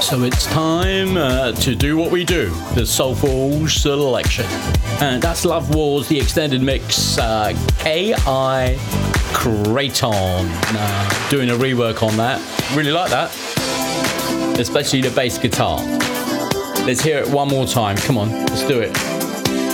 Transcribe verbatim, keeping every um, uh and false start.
So it's time uh, to do what we do, the Soulful Selection. And that's Love Wars, the extended mix, uh, K I Creighton. Uh, doing a rework on that. Really like that. Especially the bass guitar. Let's hear it one more time. Come on, let's do it.